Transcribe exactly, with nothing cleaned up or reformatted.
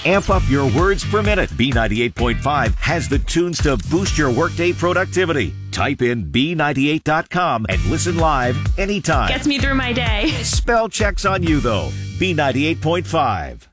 Amp up your words per minute. B ninety-eight point five has the tunes to boost your workday productivity. Type in B ninety-eight dot com and listen live anytime. Gets me through my day. Spell checks on you, though. B ninety-eight point five.